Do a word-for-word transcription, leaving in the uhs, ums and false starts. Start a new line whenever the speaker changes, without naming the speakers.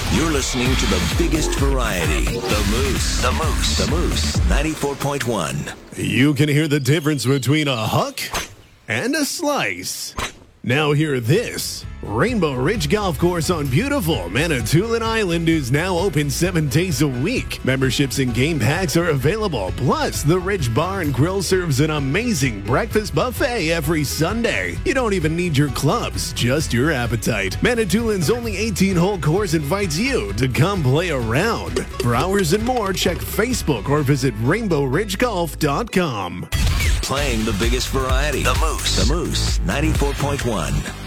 You're listening to the biggest variety, The Moose. The Moose. The Moose, ninety-four point one.
You can hear the difference between a huck and a slice. Now hear this. Rainbow Ridge Golf Course on beautiful Manitoulin Island is now open seven days a week. Memberships and game packs are available. Plus, the Ridge Bar and Grill serves an amazing breakfast buffet every Sunday. You don't even need your clubs, just your appetite. Manitoulin's only eighteen-hole course invites you to come play around. For hours and more, check Facebook or visit rainbow ridge golf dot com.
Playing the biggest variety, The Moose. The Moose, ninety-four point one.